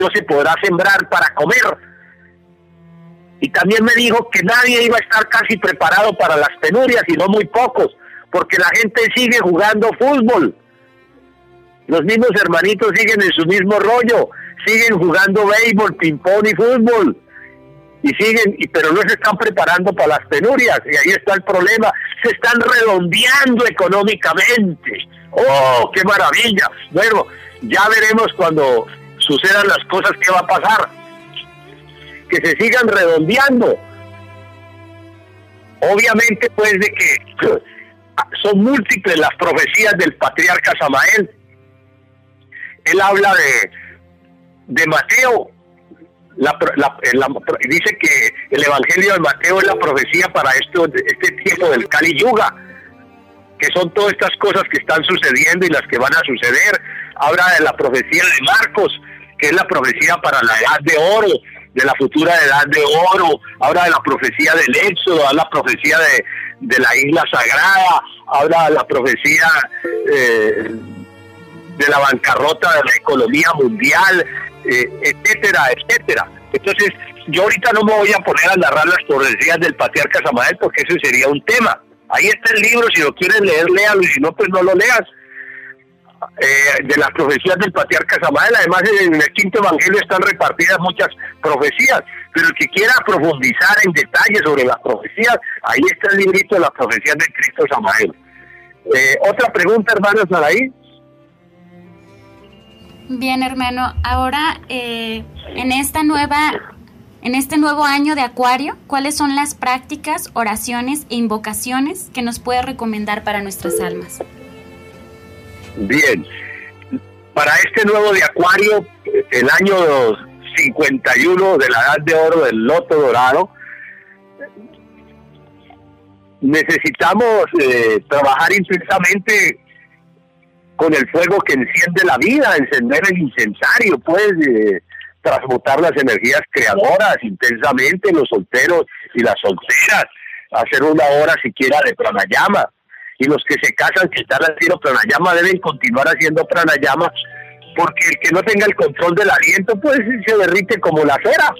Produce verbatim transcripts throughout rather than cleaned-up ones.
no se podrá sembrar para comer. Y también me dijo que nadie iba a estar casi preparado para las penurias, sino muy pocos, porque la gente sigue jugando fútbol. Los mismos hermanitos siguen en su mismo rollo, siguen jugando béisbol, ping-pong y fútbol. Y siguen, y, pero no se están preparando para las penurias, y ahí está el problema. Se están redondeando económicamente. ¡Oh, qué maravilla! Bueno, ya veremos cuando sucedan las cosas qué va a pasar. Que se sigan redondeando. Obviamente, pues, de que son múltiples las profecías del patriarca Samael. Él habla de, de Mateo. La, la, la, dice que el Evangelio de Mateo es la profecía para esto, este tiempo del Kali Yuga, que son todas estas cosas que están sucediendo y las que van a suceder. Habla de la profecía de Marcos, que es la profecía para la edad de oro, de la futura edad de oro. Habla de la profecía del Éxodo, habla de la profecía de, de la isla sagrada, habla de la profecía eh, de la bancarrota de la economía mundial, eh, etcétera, etcétera. Entonces, yo ahorita no me voy a poner a narrar las profecías del patriarca Samael, porque eso sería un tema. Ahí está el libro, si lo quieres leer, léalo, y si no, pues no lo leas. Eh, de las profecías del patriarca Samael. Además, en el quinto evangelio están repartidas muchas profecías, pero el que quiera profundizar en detalle sobre las profecías, ahí está el librito de las profecías del Cristo Samael. Eh, otra pregunta, hermano Saraí. Bien, hermano, ahora eh, en esta nueva en este nuevo año de Acuario, ¿cuáles son las prácticas, oraciones e invocaciones que nos puede recomendar para nuestras almas? Bien, para este nuevo de Acuario, el año cincuenta y uno de la edad de oro del loto dorado, necesitamos eh, trabajar intensamente con el fuego que enciende la vida, encender el incensario, pues, eh, transmutar las energías creadoras intensamente, los solteros y las solteras, hacer una hora siquiera de pranayama. Y los que se casan, que están haciendo pranayama, deben continuar haciendo pranayama, porque el que no tenga el control del aliento, pues se derrite como la cera.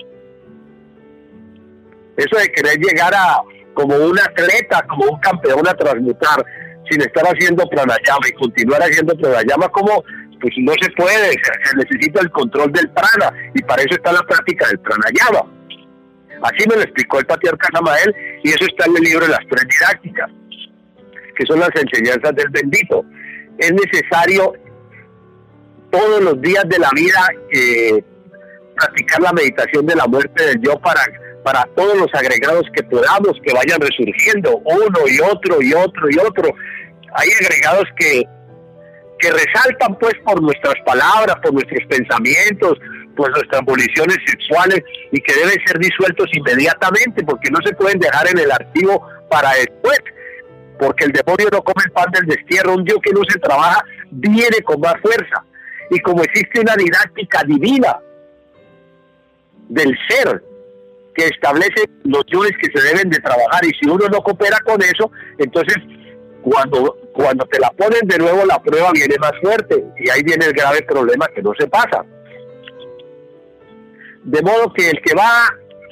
Eso de querer llegar a como un atleta, como un campeón a transmutar, sin estar haciendo pranayama y continuar haciendo pranayama, como pues no se puede, se, se necesita el control del prana, y para eso está la práctica del pranayama. Así me lo explicó el patriarca Samael, y eso está en el libro de las tres didácticas, que son las enseñanzas del bendito. Es necesario todos los días de la vida eh, practicar la meditación de la muerte del yo para, para todos los agregados que podamos, que vayan resurgiendo, uno y otro y otro y otro. Hay agregados que, que resaltan pues por nuestras palabras, por nuestros pensamientos, por nuestras voliciones sexuales, y que deben ser disueltos inmediatamente, porque no se pueden dejar en el archivo para después, porque el demonio no come el pan del destierro. Un yo que no se trabaja viene con más fuerza, y como existe una didáctica divina del ser que establece los yoes que se deben de trabajar, y si uno no coopera con eso, entonces cuando cuando te la ponen de nuevo, la prueba viene más fuerte, y ahí viene el grave problema que no se pasa. De modo que el que va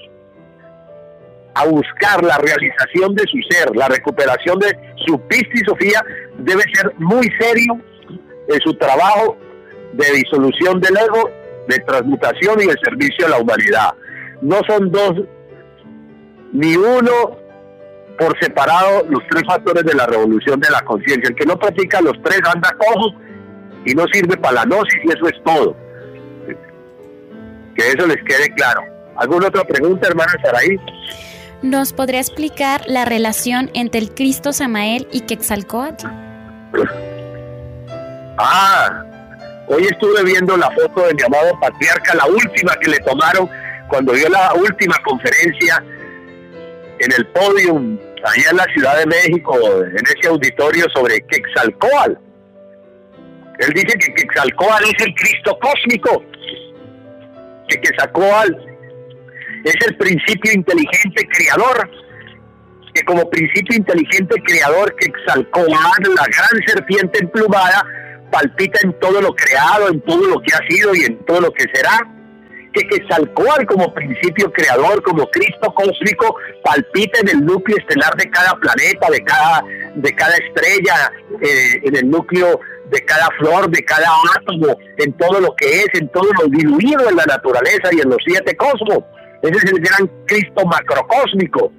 a buscar la realización de su ser, la recuperación de su Piscis Sofía, debe ser muy serio en su trabajo de disolución del ego, de transmutación y de servicio a la humanidad. No son dos ni uno por separado los tres factores de la revolución de la conciencia. El que no practica los tres anda cojo y no sirve para la gnosis, y eso es todo. Que eso les quede claro. ¿Alguna otra pregunta, hermana Saraí? ¿Nos podría explicar la relación entre el Cristo Samael y Quetzalcóatl? Ah, hoy estuve viendo la foto de mi amado patriarca, la última que le tomaron cuando dio la última conferencia en el podium, allá en la Ciudad de México, en ese auditorio sobre Quetzalcóatl. Él dice que Quetzalcóatl es el Cristo cósmico, que Quetzalcóatl es el principio inteligente creador, que como principio inteligente creador, Quetzalcóatl, la gran serpiente emplumada, palpita en todo lo creado, en todo lo que ha sido y en todo lo que será, que Quetzalcóatl como principio creador, como Cristo cósmico, palpita en el núcleo estelar de cada planeta, de cada, de cada estrella, eh, en el núcleo de cada flor, de cada átomo, en todo lo que es, en todo lo diluido en la naturaleza y en los siete cosmos. Ese es el gran Cristo macrocósmico.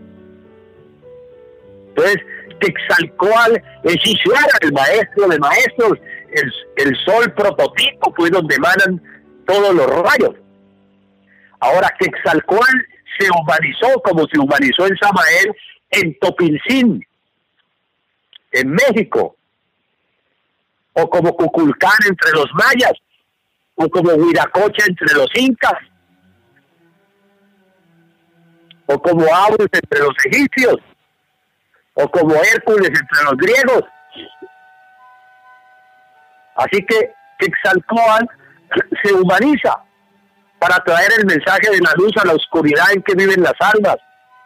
Entonces, Quetzalcóatl es Ixtlan, el maestro de maestros, el, el sol prototipo, pues donde emanan todos los rayos. Ahora, Quetzalcóatl se humanizó como se humanizó en Samael, en Topilzin, en México, o como Kukulcán entre los mayas, o como Huiracocha entre los incas, o como Horus entre los egipcios, o como Hércules entre los griegos. Así que Quetzalcóatl se humaniza para traer el mensaje de la luz a la oscuridad en que viven las almas,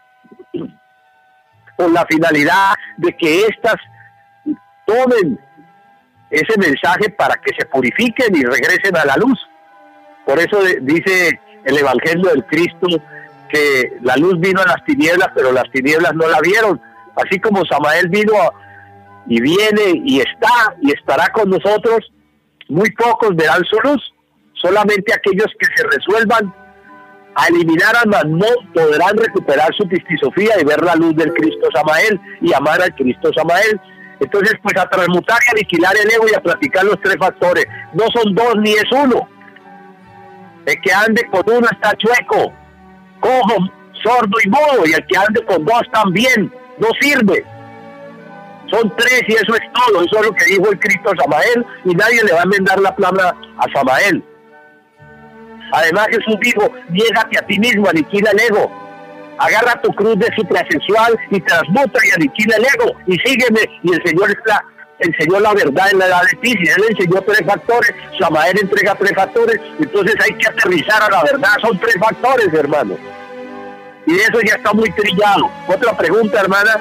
con la finalidad de que éstas tomen ese mensaje para que se purifiquen y regresen a la luz. Por eso de, dice el Evangelio del Cristo que la luz vino a las tinieblas, pero las tinieblas no la vieron. Así como Samael vino a, y viene y está y estará con nosotros, muy pocos verán su luz. Solamente aquellos que se resuelvan a eliminar al mamón podrán recuperar su pistisofía y ver la luz del Cristo Samael y amar al Cristo Samael. Entonces, pues a transmutar y aniquilar el ego y a practicar los tres factores. No son dos ni es uno. El que ande con uno está chueco, cojo, sordo y mudo, y el que ande con dos también no sirve. Son tres y eso es todo. Eso es lo que dijo el Cristo Samael, y nadie le va a enmendar la plana a Samael. Además, Jesús dijo: niégate a ti mismo, aniquila el ego. Agarra tu cruz de suprasexual y transmuta y aniquila el ego y sígueme. Y el Señor la, enseñó la verdad en la edad de Piscis. Él enseñó tres factores, Samael entrega tres factores. Entonces hay que aterrizar a la verdad. Son tres factores, hermano. Y eso ya está muy trillado. Otra pregunta, hermana.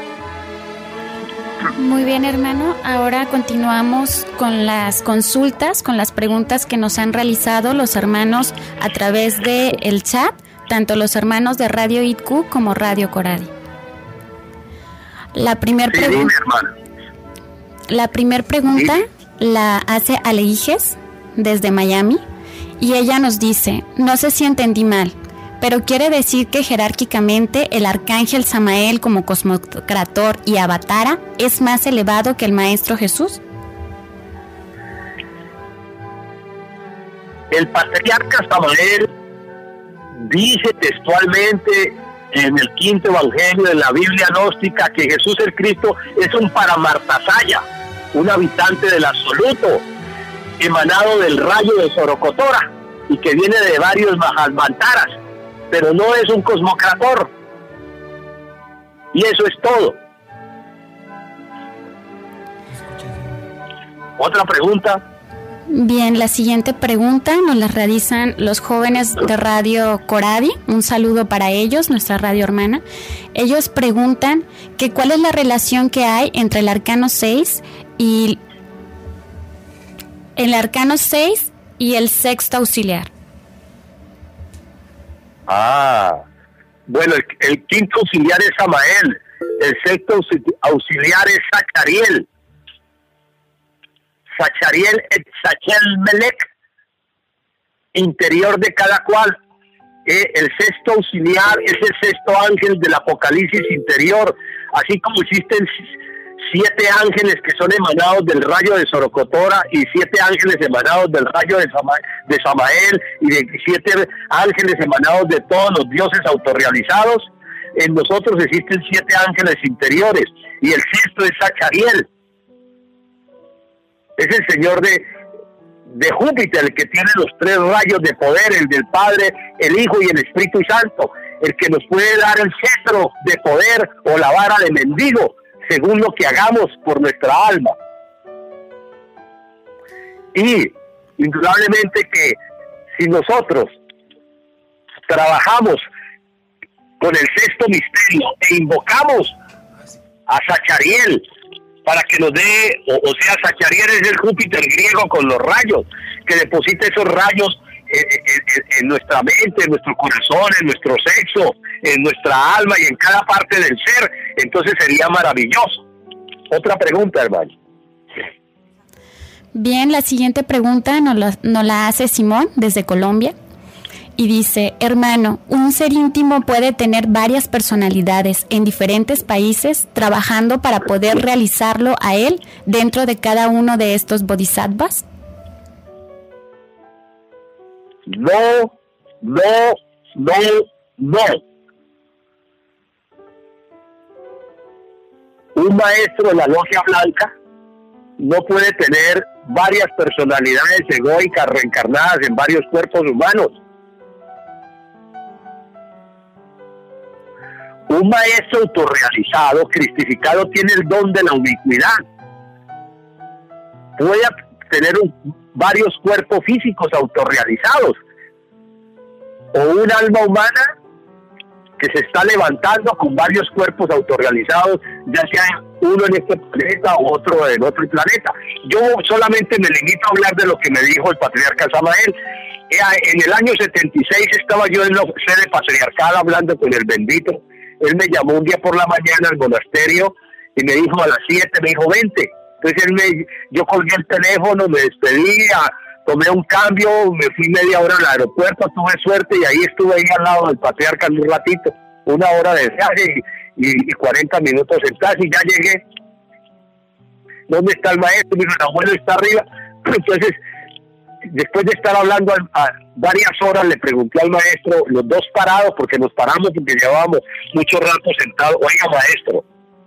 Muy bien, hermano. Ahora continuamos con las consultas, con las preguntas que nos han realizado los hermanos a través del chat, tanto los hermanos de Radio I T Q como Radio Coradi. La primera sí, pregunta, sí, la primer pregunta sí. la hace Aleijes desde Miami, y ella nos dice: no sé si entendí mal, pero quiere decir que jerárquicamente el arcángel Samael como cosmocrator y avatara es más elevado que el Maestro Jesús. El patriarca Samael dice textualmente en el quinto evangelio de la Biblia gnóstica que Jesús el Cristo es un Paramartasaya, un habitante del absoluto, emanado del rayo de Sorocotora y que viene de varios Mahalmantaras, pero no es un cosmocrator. Y eso es todo. ¿Otra pregunta? Bien, la siguiente pregunta nos la realizan los jóvenes de Radio Coradi. Un saludo para ellos, nuestra radio hermana. Ellos preguntan que cuál es la relación que hay entre el arcano seis y el arcano seis y el sexto auxiliar. Ah, bueno, el, el quinto auxiliar es Samael, el sexto auxiliar es Zachariel. Zachariel et Zachelmelech, interior de cada cual. Eh, el sexto auxiliar es el sexto ángel del Apocalipsis interior, así como existen siete ángeles que son emanados del rayo de Sorocotora y siete ángeles emanados del rayo de, Sama, de Samael y de siete ángeles emanados de todos los dioses autorrealizados. En nosotros existen siete ángeles interiores y el sexto es Zachariel. Es el señor de, de Júpiter, el que tiene los tres rayos de poder, el del Padre, el Hijo y el Espíritu Santo, el que nos puede dar el cetro de poder o la vara de mendigo, según lo que hagamos por nuestra alma. Y indudablemente que si nosotros trabajamos con el sexto misterio e invocamos a Zachariel para que nos dé, o, o sea, Zachariel es el Júpiter griego con los rayos, que deposita esos rayos en, en, en nuestra mente, en nuestro corazón, en nuestro sexo, en nuestra alma y en cada parte del ser, entonces sería maravilloso. Otra pregunta, hermano. Bien, la siguiente pregunta nos la, nos la hace Simón desde Colombia y dice: hermano, ¿un ser íntimo puede tener varias personalidades en diferentes países trabajando para poder realizarlo a él dentro de cada uno de estos bodhisattvas? No, no, no, no. Un maestro de la logia blanca no puede tener varias personalidades egoicas reencarnadas en varios cuerpos humanos. Un maestro autorrealizado, cristificado, tiene el don de la ubicuidad. Puede tener un, varios cuerpos físicos autorrealizados, o un alma humana que se está levantando con varios cuerpos autorrealizados, ya sea uno en este planeta o otro en otro planeta. Yo solamente me limito a hablar de lo que me dijo el patriarca Samael. En el año setenta y seis estaba yo en la sede patriarcal hablando con el bendito. Él me llamó un día por la mañana al monasterio y me dijo a las siete, me dijo, vente. Entonces él me, yo colgué el teléfono, me despedí, tomé un cambio, me fui media hora al aeropuerto, tuve suerte y ahí estuve ahí al lado del patriarca un ratito, una hora de viaje y, y, y cuarenta minutos en taxi, y ya llegué. ¿Dónde está el maestro? Mi abuelo está arriba. Entonces, después de estar hablando a, a varias horas, le pregunté al maestro, los dos parados, porque nos paramos porque llevábamos mucho rato sentados, oiga maestro,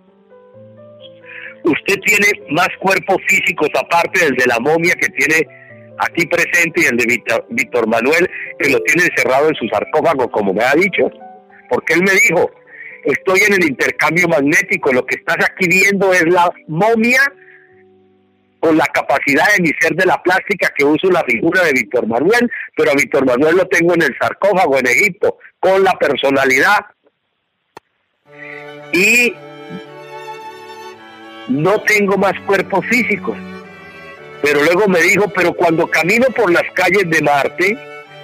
usted tiene más cuerpos físicos aparte del de la momia que tiene aquí presente y el de Víctor, Víctor Manuel, que lo tiene encerrado en su sarcófago, como me ha dicho, porque él me dijo, estoy en el intercambio magnético, lo que estás aquí viendo es la momia con la capacidad de mi ser de la plástica, que uso la figura de Víctor Manuel, pero a Víctor Manuel lo tengo en el sarcófago en Egipto, con la personalidad. Y no tengo más cuerpos físicos. Pero luego me dijo, pero cuando camino por las calles de Marte,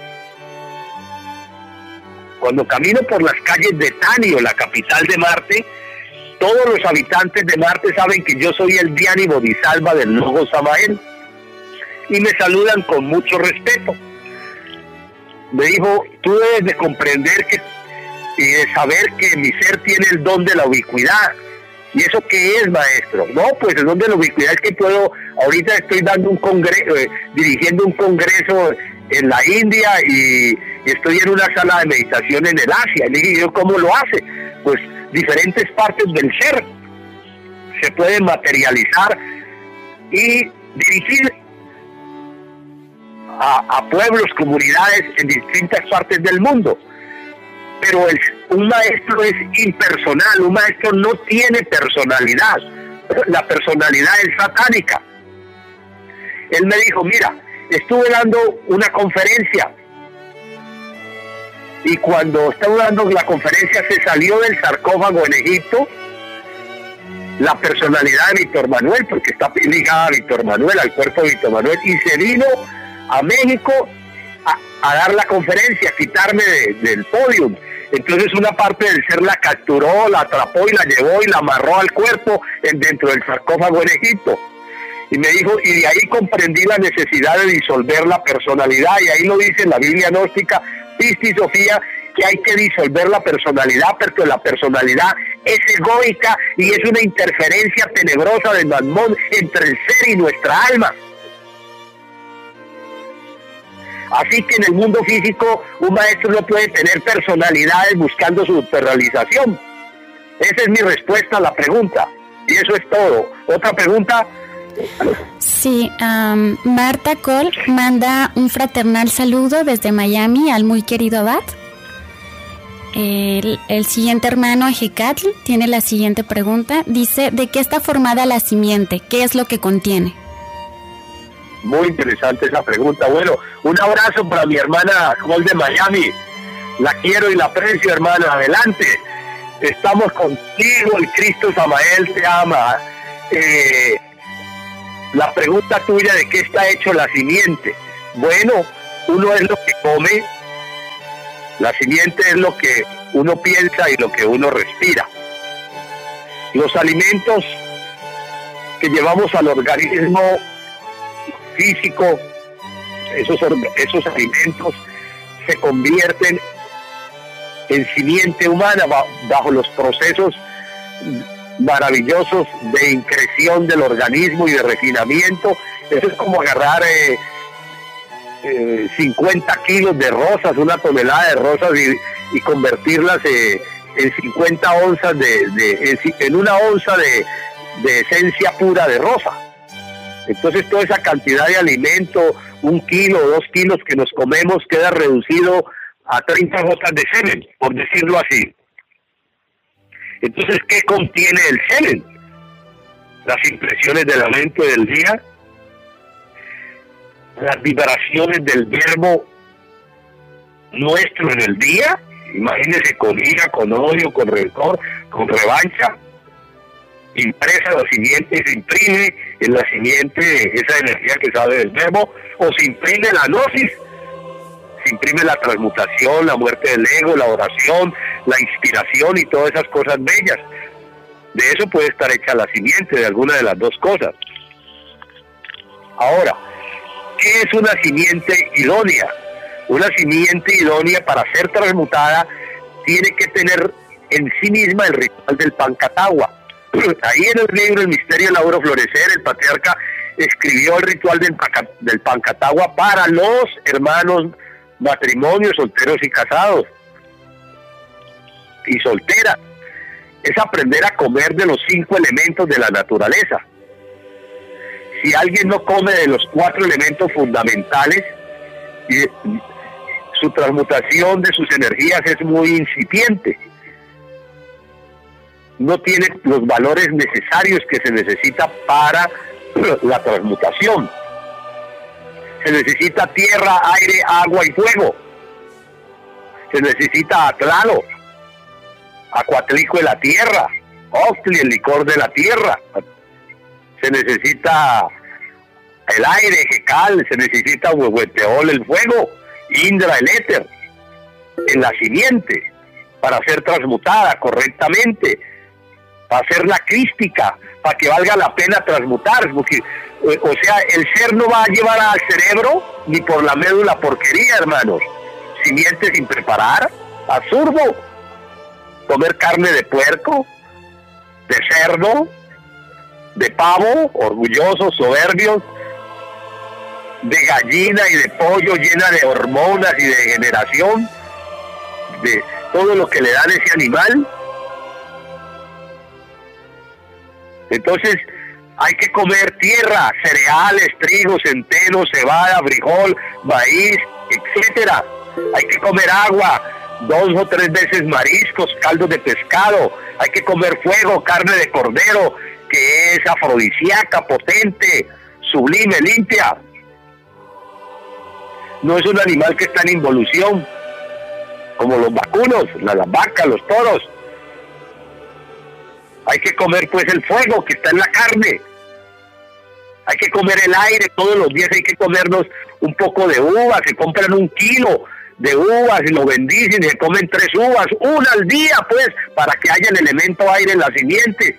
cuando camino por las calles de Tanio, la capital de Marte, todos los habitantes de Marte saben que yo soy el Dhyani Bodhisattva del Logo Samael y me saludan con mucho respeto. Me dijo, tú debes de comprender que, y de saber que mi ser tiene el don de la ubicuidad. ¿Y eso qué es, maestro? No, pues el don de la ubicuidad es que puedo, ahorita estoy dando un congreso, eh, dirigiendo un congreso en la India y, y estoy en una sala de meditación en el Asia. Y le dije, ¿yo cómo lo hace? Pues diferentes partes del ser se pueden materializar y dirigir a, a pueblos, comunidades en distintas partes del mundo. Pero el, un maestro es impersonal, un maestro no tiene personalidad, la personalidad es satánica. Él me dijo, mira, estuve dando una conferencia y cuando estaba dando la conferencia se salió del sarcófago en Egipto la personalidad de Víctor Manuel, porque está ligada a Víctor Manuel, al cuerpo de Víctor Manuel, y se vino a México a, a dar la conferencia, a quitarme de, del podio. Entonces una parte del ser la capturó, la atrapó y la llevó y la amarró al cuerpo en, dentro del sarcófago en Egipto. Y me dijo, y de ahí comprendí la necesidad de disolver la personalidad, y ahí lo dice en la Biblia gnóstica, Pisti Sofía, que hay que disolver la personalidad, porque la personalidad es egoica y es una interferencia tenebrosa del Mammón entre el ser y nuestra alma. Así que en el mundo físico un maestro no puede tener personalidades buscando su autorrealización. Esa es mi respuesta a la pregunta. Y eso es todo. ¿Otra pregunta? Sí, um, Marta Cole manda un fraternal saludo desde Miami al muy querido Abad. El, el siguiente hermano, Ejecatl, tiene la siguiente pregunta. Dice, ¿de qué está formada la simiente? ¿Qué es lo que contiene? Muy interesante esa pregunta. Bueno, un abrazo para mi hermana Cole de Miami. La quiero y la aprecio, hermana. Adelante. Estamos contigo, el Cristo Samael te ama. Eh, la pregunta tuya de qué está hecho la simiente. Bueno, uno es lo que come, la simiente es lo que uno piensa y lo que uno respira. Los alimentos que llevamos al organismo físico, esos, esos alimentos se convierten en simiente humana bajo los procesos maravillosos de increción del organismo y de refinamiento. Eso es como agarrar eh, eh, cincuenta kilos de rosas, una tonelada de rosas y, y convertirlas eh, en cincuenta onzas de, de en, en una onza de, de esencia pura de rosa. Entonces toda esa cantidad de alimento, un kilo, dos kilos que nos comemos, queda reducido a treinta gotas de semen, por decirlo así. Entonces, ¿qué contiene el semen? Las impresiones de la mente del día, las vibraciones del verbo nuestro en el día. Imagínese con ira, con odio, con rencor, con revancha. Impresa la simiente y se imprime en la simiente esa energía que sale del verbo, o se imprime la gnosis, se imprime la transmutación, la muerte del ego, la oración, la inspiración y todas esas cosas bellas. De eso puede estar hecha la simiente, de alguna de las dos cosas. Ahora, ¿qué es una simiente idónea? Una simiente idónea para ser transmutada tiene que tener en sí misma el ritual del Pancatagua. Ahí en el libro El Misterio del Lauro Florecer, el patriarca escribió el ritual del, del Pancatagua para los hermanos matrimonios, solteros y casados y solteras. Es aprender a comer de los cinco elementos de la naturaleza. Si alguien no come de los cuatro elementos fundamentales, su transmutación de sus energías es muy incipiente. No tiene los valores necesarios que se necesita para la transmutación. Se necesita tierra, aire, agua y fuego. Se necesita atlalo, acuatlico de la tierra, octli, el licor de la tierra. Se necesita el aire, jecal, se necesita huehueteol, el fuego, indra, el éter, en la simiente, para ser transmutada correctamente, para hacerla crística, para que valga la pena transmutar, porque, eh, o sea, el ser no va a llevar al cerebro ni por la médula porquería, hermanos. Simiente sin preparar, absurdo. Comer carne de puerco, de cerdo, de pavo, orgullosos, soberbios, de gallina y de pollo llena de hormonas y de degeneración, de todo lo que le dan a ese animal. Entonces hay que comer tierra, cereales, trigo, centeno, cebada, frijol, maíz, etcétera. Hay que comer agua, dos o tres veces mariscos, caldos de pescado. Hay que comer fuego, carne de cordero, que es afrodisíaca, potente, sublime, limpia. No es un animal que está en involución, como los vacunos, las, las vacas, los toros. Hay que comer pues el fuego que está en la carne. Hay que comer el aire, todos los días hay que comernos un poco de uvas. Se compran un kilo de uvas y lo bendicen y se comen tres uvas, una al día pues, para que haya el elemento aire en la simiente.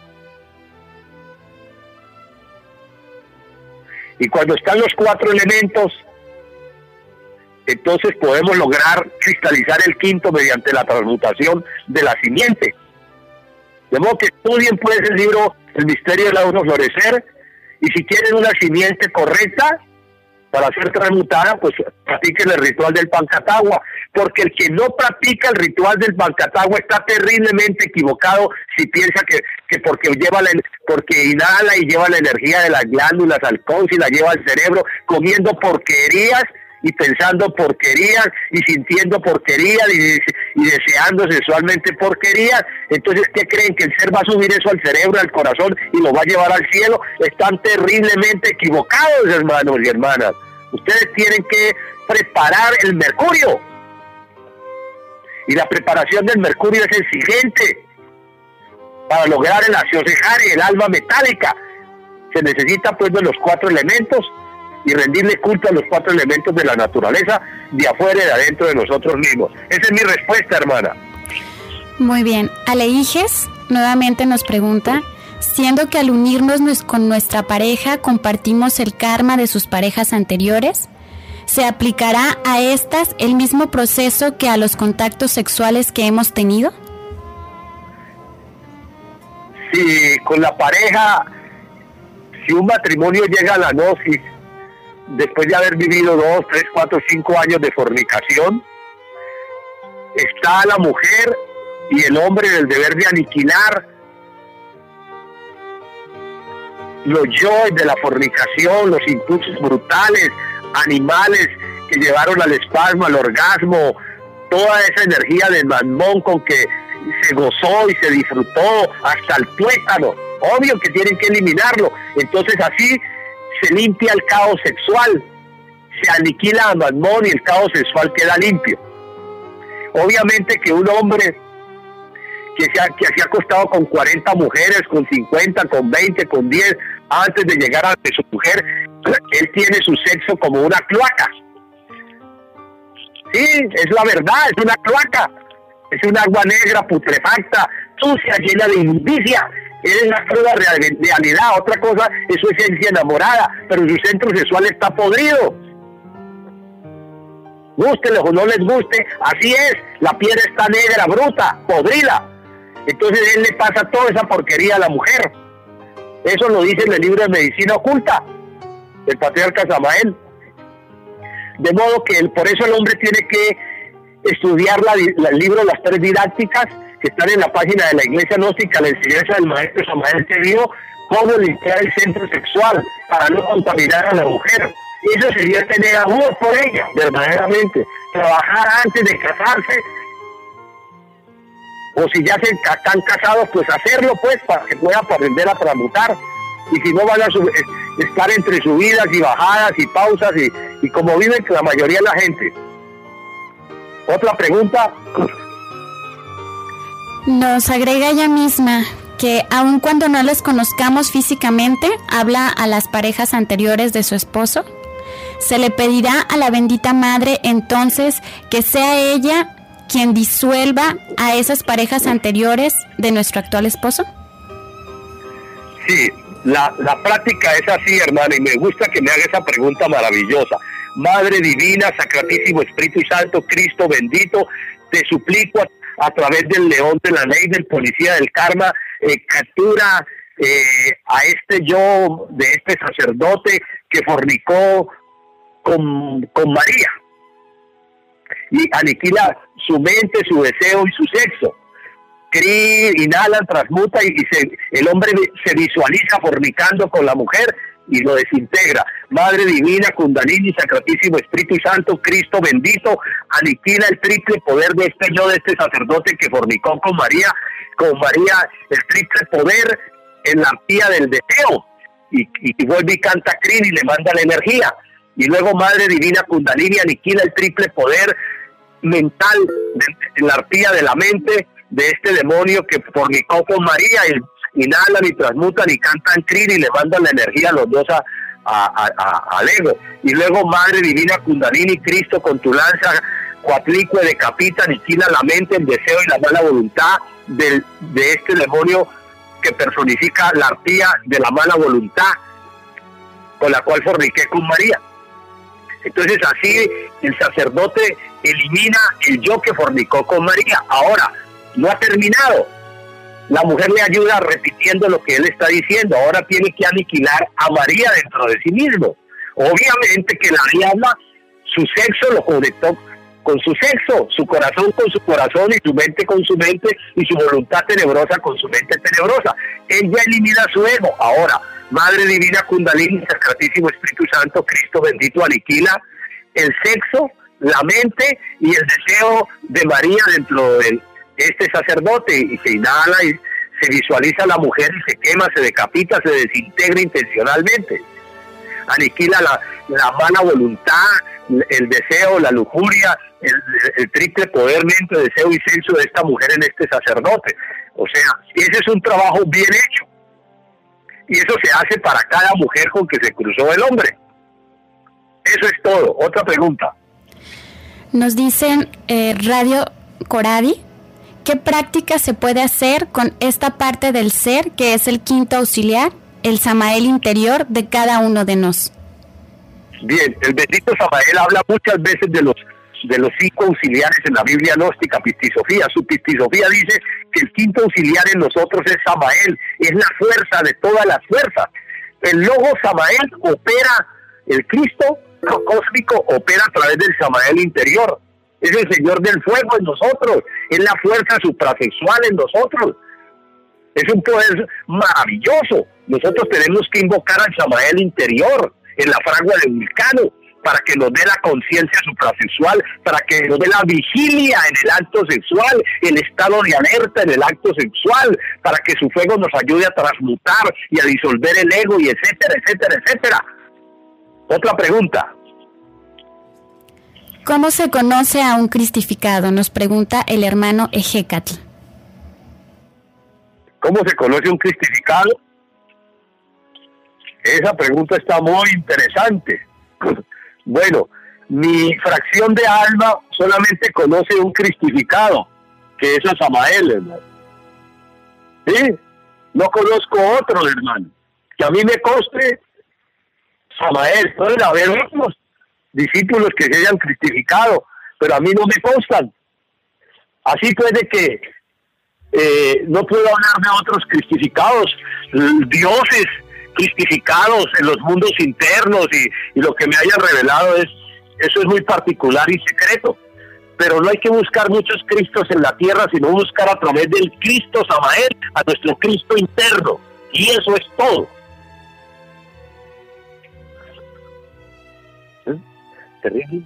Y cuando están los cuatro elementos, entonces podemos lograr cristalizar el quinto mediante la transmutación de la simiente. De modo que estudien pues el libro El Misterio del Lauro Florecer, y si quieren una simiente correcta para ser transmutada, pues practiquen el ritual del Pancatagua, porque el que no practica el ritual del Pancatagua está terriblemente equivocado si piensa que, que porque lleva la, porque inhala y lleva la energía de las glándulas al coxis, la lleva al cerebro, comiendo porquerías y pensando porquerías y sintiendo porquerías y, y deseando sexualmente porquerías. Entonces, ¿qué creen? ¿Que el ser va a subir eso al cerebro, al corazón y lo va a llevar al cielo? Están terriblemente equivocados, hermanos y hermanas. Ustedes tienen que preparar el mercurio, y la preparación del mercurio es exigente para lograr el aciosejare, el alma metálica. Se necesita pues de los cuatro elementos, y rendirle culto a los cuatro elementos de la naturaleza, de afuera y de adentro de nosotros mismos. Esa es mi respuesta, hermana. Muy bien. Aleijes nuevamente nos pregunta, siendo que al unirnos con nuestra pareja compartimos el karma de sus parejas anteriores, ¿se aplicará a estas el mismo proceso que a los contactos sexuales que hemos tenido? Si con la pareja, si un matrimonio llega a la gnosis, después de haber vivido dos, tres, cuatro, cinco años de fornicación, está la mujer y el hombre en el deber de aniquilar los yoes de la fornicación, los impulsos brutales, animales que llevaron al espasmo, al orgasmo, toda esa energía de Mammón con que se gozó y se disfrutó hasta el tuétano. Obvio que tienen que eliminarlo. Entonces así se limpia el caos sexual, se aniquila a Mammón y el caos sexual queda limpio. Obviamente que un hombre que se ha, que se ha acostado con cuarenta mujeres, con cincuenta, con veinte, con diez, antes de llegar a su mujer, él tiene su sexo como una cloaca. Sí, es la verdad, es una cloaca. Es un agua negra, putrefacta, sucia, llena de inmundicia. Es la cruda realidad. Otra cosa es su esencia enamorada, pero su centro sexual está podrido. Gústeles o no les guste, así es. La piel está negra, bruta, podrida. Entonces él le pasa toda esa porquería a la mujer. Eso lo dice en el libro de Medicina Oculta del patriarca Samael. De modo que el, por eso el hombre tiene que estudiar la, la, el libro Las Tres Didácticas, que están en la página de la Iglesia Gnóstica, la enseñanza del maestro Samael, que dio cómo limpiar el centro sexual para no contaminar a la mujer. Eso sería tener amor por ella, verdaderamente. Trabajar antes de casarse, o si ya se están casados, pues hacerlo, pues, para que puedan aprender a transmutar. Y si no, van a sub- estar entre subidas y bajadas y pausas, y, y como viven la mayoría de la gente. Otra pregunta. Nos agrega ella misma que aun cuando no les conozcamos físicamente, habla a las parejas anteriores de su esposo. ¿Se le pedirá a la bendita madre entonces que sea ella quien disuelva a esas parejas anteriores de nuestro actual esposo? Sí, la, la práctica es así, hermana, y me gusta que me haga esa pregunta maravillosa. Madre divina, Sacratísimo Espíritu Santo, Cristo bendito, te suplico a, a través del león de la ley, del policía del karma, eh, captura eh, a este yo, de este sacerdote que fornicó con, con María, y aniquila su mente, su deseo y su sexo. Cri, inhalan, transmuta, y, y se, el hombre se visualiza fornicando con la mujer y lo desintegra. Madre divina, Kundalini, Sacratísimo Espíritu Santo, Cristo bendito, aniquila el triple poder de este yo, de este sacerdote que fornicó con María, con María, el triple poder en la arpía del deseo, y, y vuelve y canta Crin y le manda la energía. Y luego Madre divina, Kundalini, aniquila el triple poder mental en la arpía de la mente de este demonio que fornicó con María, y inhalan y transmutan y cantan Crin y le mandan la energía a los dos a, a, a, al ego. Y luego Madre divina, Kundalini, Cristo con tu lanza cuatlicue decapita, aniquila la mente, el deseo y la mala voluntad del, de este demonio que personifica la arpía de la mala voluntad con la cual forniqué con María. Entonces así el sacerdote elimina el yo que fornicó con María. Ahora, no ha terminado. La mujer le ayuda repitiendo lo que él está diciendo. Ahora tiene que aniquilar a María dentro de sí mismo. Obviamente que la diabla, su sexo lo conectó con su sexo, su corazón con su corazón y su mente con su mente y su voluntad tenebrosa con su mente tenebrosa. Él ya elimina su ego. Ahora, Madre divina, Kundalini, Sacratísimo Espíritu Santo, Cristo bendito, aniquila el sexo, la mente y el deseo de María dentro de este sacerdote, y se inhala y se visualiza a la mujer y se quema, se decapita, se desintegra intencionalmente. Aniquila la, la mala voluntad, el deseo, la lujuria, el, el triple poder, mente, deseo y sexo de esta mujer en este sacerdote. O sea, ese es un trabajo bien hecho. Y eso se hace para cada mujer con que se cruzó el hombre. Eso es todo. Otra pregunta. Nos dicen eh, Radio Coradi, ¿qué práctica se puede hacer con esta parte del ser que es el quinto auxiliar, el Samael interior de cada uno de nos? Bien, el bendito Samael habla muchas veces de los de los cinco auxiliares en la Biblia gnóstica, Pistisofía. Su Pistisofía dice que el quinto auxiliar en nosotros es Samael, es la fuerza de todas las fuerzas. El logo Samael opera, el Cristo cósmico opera a través del Samael interior. Es el Señor del fuego en nosotros, es la fuerza suprasexual en nosotros. Es un poder maravilloso. Nosotros tenemos que invocar al Samael interior en la fragua del Vulcano, para que nos dé la conciencia suprasexual, para que nos dé la vigilia en el acto sexual, el estado de alerta en el acto sexual, para que su fuego nos ayude a transmutar y a disolver el ego, y etcétera, etcétera, etcétera. Otra pregunta. ¿Cómo se conoce a un cristificado? Nos pregunta el hermano Ejecatl. ¿Cómo se conoce un cristificado? Esa pregunta está muy interesante. Bueno, mi fracción de alma solamente conoce un cristificado, que es a Samael, hermano. ¿Sí? No conozco otro, hermano. Que a mí me conste Samael. Pueden haber otros discípulos que se hayan cristificado, pero a mí no me constan. Así puede que eh, no puedo hablar de otros cristificados, dioses cristificados en los mundos internos, y, y lo que me haya revelado es, eso es muy particular y secreto, pero no hay que buscar muchos Cristos en la tierra, sino buscar a través del Cristo Samael, a nuestro Cristo interno, y eso es todo. ¿Eh? Terrible.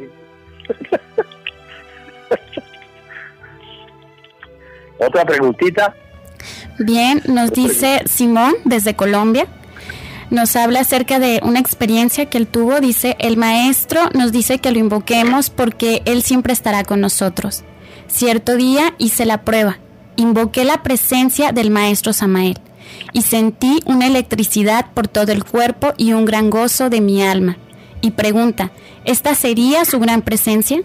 Otra preguntita. Bien, nos dice Simón desde Colombia, nos habla acerca de una experiencia que él tuvo. Dice, el maestro nos dice que lo invoquemos porque él siempre estará con nosotros. Cierto día hice la prueba, invoqué la presencia del maestro Samael y sentí una electricidad por todo el cuerpo y un gran gozo de mi alma. Y pregunta, ¿esta sería su gran presencia?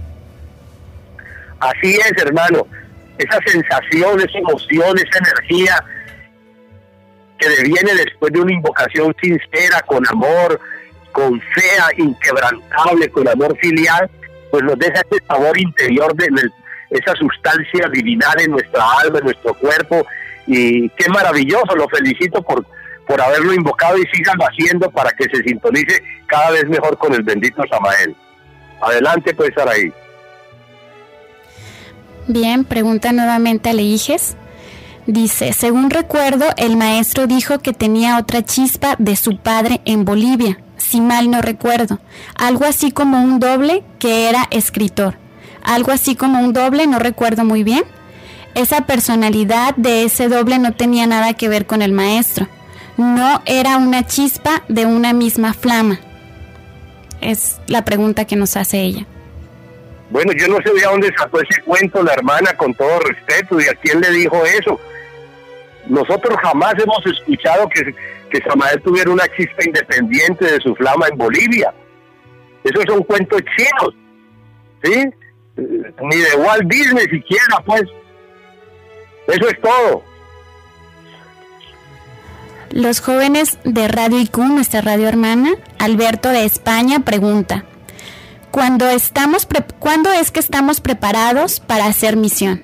Así es, hermano. Esa sensación, esa emoción, esa energía que deviene después de una invocación sincera, con amor, con fe inquebrantable, con amor filial, pues nos deja ese sabor interior de, de esa sustancia divinal en nuestra alma, en nuestro cuerpo, y qué maravilloso. Lo felicito por, por haberlo invocado, y síganlo haciendo para que se sintonice cada vez mejor con el bendito Samael. Adelante, pues, Saraí. Bien, pregunta nuevamente a Leijes. Dice, según recuerdo, el maestro dijo que tenía otra chispa de su padre en Bolivia, si mal no recuerdo. Algo así como un doble que era escritor. Algo así como un doble, no recuerdo muy bien. Esa personalidad de ese doble no tenía nada que ver con el maestro. No era una chispa de una misma flama. Es la pregunta que nos hace ella. Bueno, yo no sé de dónde sacó ese cuento la hermana, con todo respeto, y a quién le dijo eso. Nosotros jamás hemos escuchado que, que Samael tuviera una chispa independiente de su flama en Bolivia. Esos son cuentos chinos, ¿sí? Ni de Walt Disney siquiera, pues. Eso es todo. Los jóvenes de Radio I Q, nuestra radio hermana, Alberto de España, pregunta, ¿Cuándo estamos pre- ¿cuándo es que estamos preparados para hacer misión?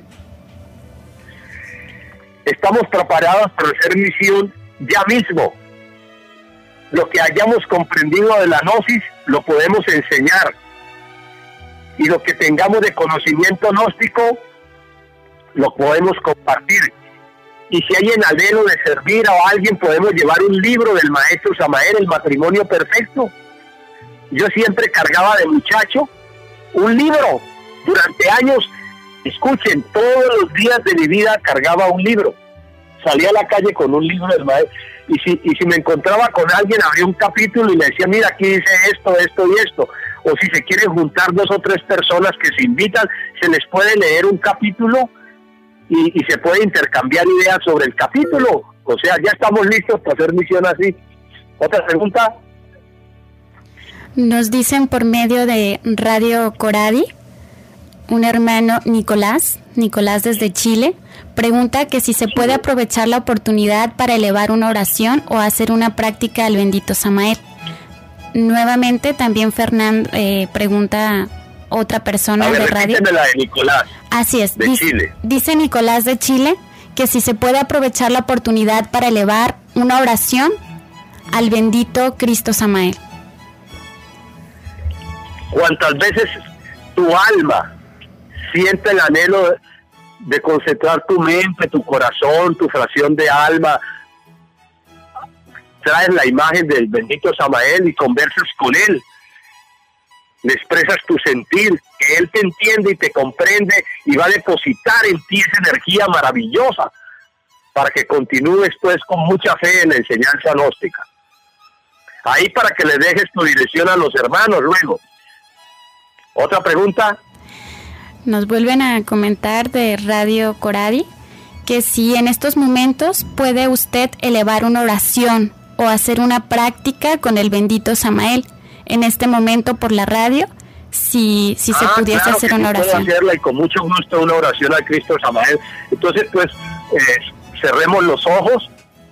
Estamos preparados para hacer misión ya mismo. Lo que hayamos comprendido de la gnosis lo podemos enseñar, y lo que tengamos de conocimiento gnóstico lo podemos compartir. Y si hay en anhelo de servir a alguien, podemos llevar un libro del maestro Samael, El matrimonio perfecto. Yo siempre cargaba de muchacho un libro. Durante años, escuchen, todos los días de mi vida cargaba un libro. Salía a la calle con un libro del maestro. Y si, y si me encontraba con alguien, abría un capítulo y le decía, mira, aquí dice esto, esto y esto. O si se quieren juntar dos o tres personas que se invitan, se les puede leer un capítulo y, y se puede intercambiar ideas sobre el capítulo. O sea, ya estamos listos para hacer misión así. ¿Otra pregunta? Nos dicen por medio de Radio Coradi, un hermano Nicolás, Nicolás desde Chile, pregunta que si se puede aprovechar la oportunidad para elevar una oración o hacer una práctica al bendito Samael. Nuevamente también Fernando eh, pregunta otra persona a ver, de radio. La de Nicolás. Así es. De dice, Chile. Dice Nicolás de Chile que si se puede aprovechar la oportunidad para elevar una oración al bendito Cristo Samael. Cuantas veces tu alma siente el anhelo de concentrar tu mente, tu corazón, tu fracción de alma, traes la imagen del bendito Samael y conversas con él, le expresas tu sentir, que él te entiende y te comprende y va a depositar en ti esa energía maravillosa para que continúes pues con mucha fe en la enseñanza gnóstica. Ahí para que le dejes tu dirección a los hermanos luego. ¿Otra pregunta? Nos vuelven a comentar de Radio Coradi que si en estos momentos puede usted elevar una oración o hacer una práctica con el bendito Samael en este momento por la radio, si, si ah, se pudiese claro hacer que una sí oración. Puedo hacerla y con mucho gusto una oración al Cristo Samael. Entonces pues eh, cerremos los ojos,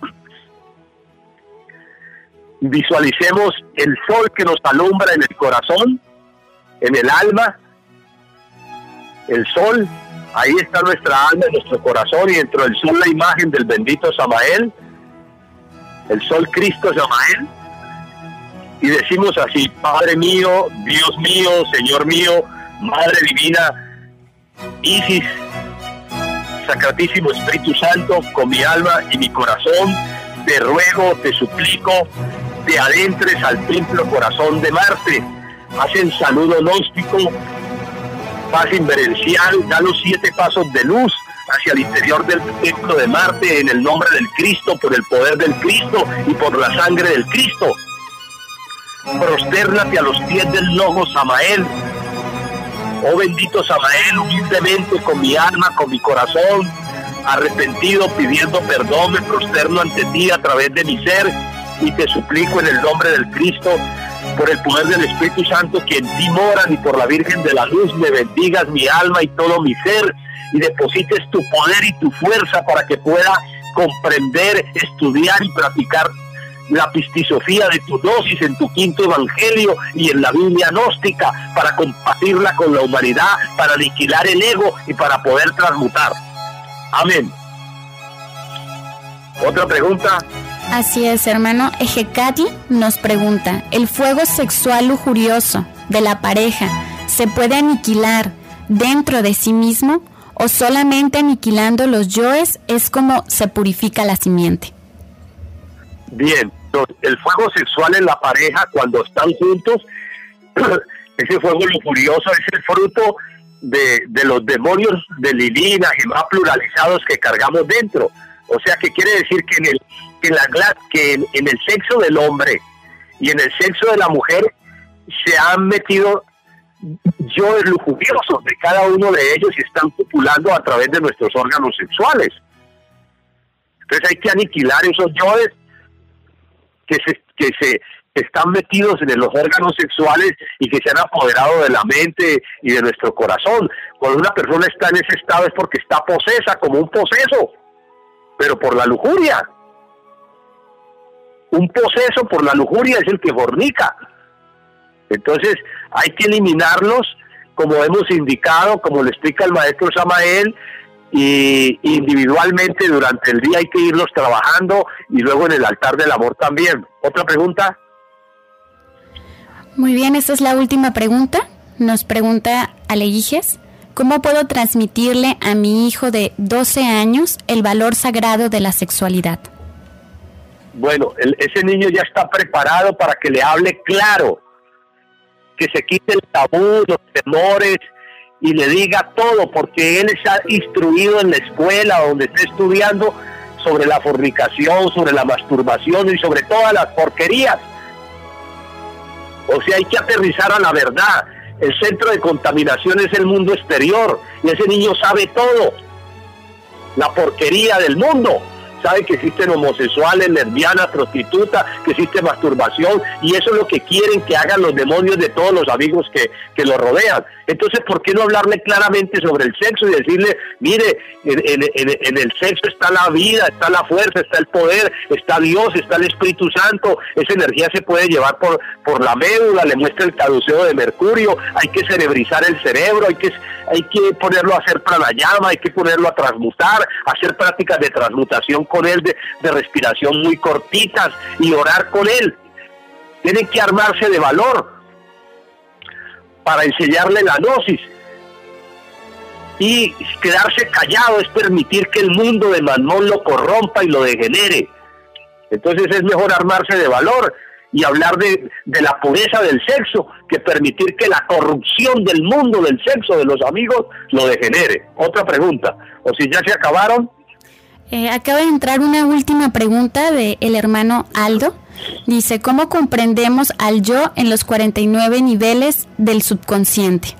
visualicemos el sol que nos alumbra en el corazón, en el alma. El sol, ahí está nuestra alma, nuestro corazón, y dentro del sol la imagen del bendito Samael, el sol Cristo Samael, y decimos así: Padre mío, Dios mío, Señor mío, Madre Divina, Isis, Sacratísimo Espíritu Santo, con mi alma y mi corazón, te ruego, te suplico, te adentres al templo corazón de Marte, hacen saludo gnóstico, paz inverencial, da los siete pasos de luz hacia el interior del templo de Marte en el nombre del Cristo, por el poder del Cristo y por la sangre del Cristo. Prostérnate a los pies del Logos Samael. Oh bendito Samael, humildemente con mi alma, con mi corazón, arrepentido, pidiendo perdón, me prosterno ante ti a través de mi ser y te suplico en el nombre del Cristo, por el poder del Espíritu Santo que en ti moran, y por la Virgen de la Luz me bendigas mi alma y todo mi ser, y deposites tu poder y tu fuerza para que pueda comprender, estudiar y practicar la pistisofía de tu dosis en tu quinto evangelio y en la Biblia gnóstica, para compartirla con la humanidad, para aniquilar el ego y para poder transmutar. Amén. ¿Otra pregunta? Así es, hermano. Ejecati nos pregunta: ¿el fuego sexual lujurioso de la pareja se puede aniquilar dentro de sí mismo, o solamente aniquilando los yoes es como se purifica la simiente? Bien, el fuego sexual en la pareja cuando están juntos, ese fuego lujurioso es el fruto de, de los demonios de Lilina y más pluralizados que cargamos dentro. O sea, que quiere decir que en el que en, la, que en, en el sexo del hombre y en el sexo de la mujer se han metido yoes lujuriosos de cada uno de ellos y están copulando a través de nuestros órganos sexuales. Entonces hay que aniquilar esos yoes que se, que se que están metidos en los órganos sexuales y que se han apoderado de la mente y de nuestro corazón. Cuando una persona está en ese estado es porque está posesa, como un poseso, pero por la lujuria. Un poseso por la lujuria es el que fornica. Entonces hay que eliminarlos, como hemos indicado, como le explica el maestro Samael, y individualmente durante el día hay que irlos trabajando, y luego en el altar del amor también. ¿Otra pregunta? Muy bien, esta es la última pregunta. Nos pregunta Aleguijes: ¿cómo puedo transmitirle a mi hijo de doce años el valor sagrado de la sexualidad? Bueno, el, ese niño ya está preparado para que le hable claro, que se quite el tabú, los temores, y le diga todo, porque él está instruido en la escuela donde está estudiando sobre la fornicación, sobre la masturbación y sobre todas las porquerías. O sea, hay que aterrizar a la verdad. El centro de contaminación es el mundo exterior, y ese niño sabe todo, la porquería del mundo, sabe que existen homosexuales, lesbianas, prostitutas, que existe masturbación, y eso es lo que quieren que hagan los demonios de todos los amigos que, que lo rodean. Entonces, ¿por qué no hablarle claramente sobre el sexo y decirle, mire, en, en, en, en el sexo está la vida, está la fuerza, está el poder, está Dios, está el Espíritu Santo, esa energía se puede llevar por, por la médula, le muestra el caduceo de Mercurio, hay que cerebrizar el cerebro, hay que, hay que ponerlo a hacer pranayama, hay que ponerlo a transmutar, hacer prácticas de transmutación con él, de, de respiración muy cortitas y orar con él. Tienen que armarse de valor para enseñarle la gnosis, y quedarse callado es permitir que el mundo de Mamón lo corrompa y lo degenere. Entonces es mejor armarse de valor y hablar de, de la pureza del sexo que permitir que la corrupción del mundo del sexo de los amigos lo degenere. Otra pregunta, o si ya se acabaron. Eh, acaba de entrar una última pregunta de el hermano Aldo. Dice, ¿cómo comprendemos al yo en los cuarenta y nueve niveles del subconsciente?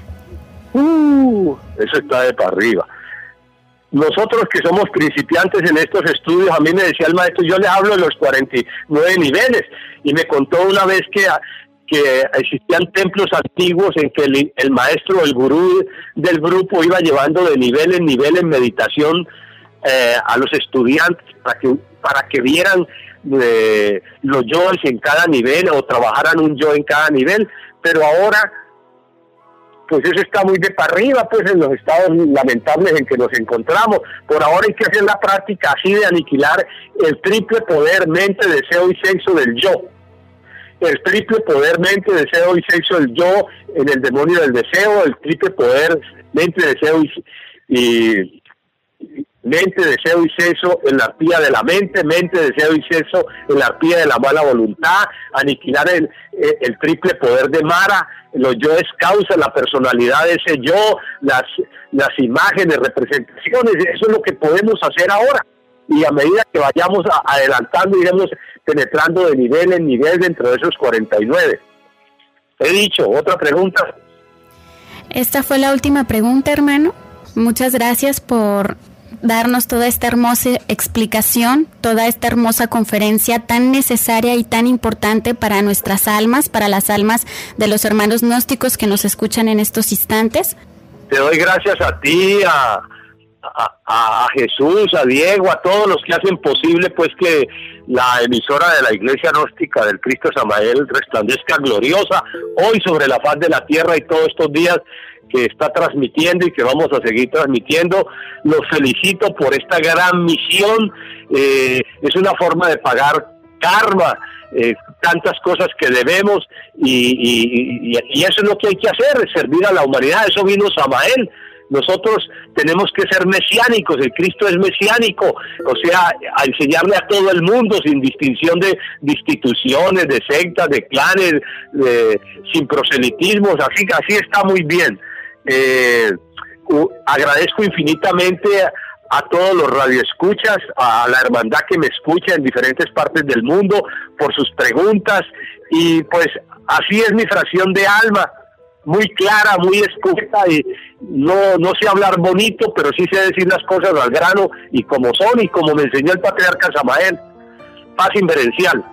Uh, eso está de para arriba. Nosotros que somos principiantes en estos estudios, a mí me decía el maestro, yo le hablo de los cuarenta y nueve niveles, y me contó una vez que, que existían templos antiguos en que el, el maestro, el gurú del grupo iba llevando de nivel en nivel en meditación eh, a los estudiantes para que, para que vieran de los yoes en cada nivel o trabajaran un yo en cada nivel, pero ahora pues eso está muy de para arriba, pues en los estados lamentables en que nos encontramos. Por ahora hay que hacer la práctica así de aniquilar el triple poder, mente, deseo y sexo del yo. El triple poder, mente, deseo y sexo del yo en el demonio del deseo, el triple poder, mente, deseo y, y mente, deseo y sexo en la arpía de la mente, mente, deseo y sexo en la arpía de la mala voluntad, aniquilar el, el, el triple poder de Mara, los yoes causa, la personalidad de ese yo, las, las imágenes, representaciones, eso es lo que podemos hacer ahora. Y a medida que vayamos a, adelantando, iremos penetrando de nivel en nivel dentro de esos cuarenta y nueve. He dicho, otra pregunta. Esta fue la última pregunta, hermano. Muchas gracias por darnos toda esta hermosa explicación, toda esta hermosa conferencia tan necesaria y tan importante para nuestras almas, para las almas de los hermanos gnósticos que nos escuchan en estos instantes. Te doy gracias a ti, a, a, a Jesús, a Diego, a todos los que hacen posible pues que la emisora de la Iglesia Gnóstica del Cristo Samael resplandezca gloriosa hoy sobre la faz de la tierra y todos estos días que está transmitiendo y que vamos a seguir transmitiendo. Los felicito por esta gran misión, eh, es una forma de pagar karma, eh, tantas cosas que debemos y, y, y, y eso es lo que hay que hacer, servir a la humanidad. Eso vino Samael. Nosotros tenemos que ser mesiánicos, el Cristo es mesiánico, o sea, a enseñarle a todo el mundo sin distinción de, de instituciones, de sectas, de clanes, de, sin proselitismos, así, así está muy bien. Eh, uh, agradezco infinitamente a, a todos los radioescuchas, a la hermandad que me escucha en diferentes partes del mundo por sus preguntas, y pues así es mi fracción de alma, muy clara, muy escueta, y no, no sé hablar bonito, pero sí sé decir las cosas al grano y como son y como me enseñó el patriarca Samael. Paz inverencial.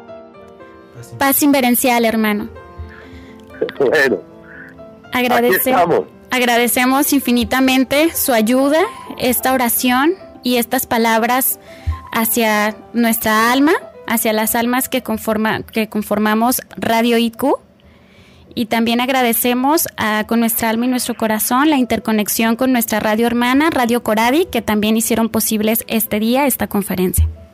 Paz inverencial, hermano. Bueno, Agradece, agradecemos infinitamente su ayuda, esta oración y estas palabras hacia nuestra alma, hacia las almas que, conforma, que conformamos Radio I Q. Y también agradecemos a, con nuestra alma y nuestro corazón la interconexión con nuestra radio hermana, Radio Coradi, que también hicieron posibles este día, esta conferencia.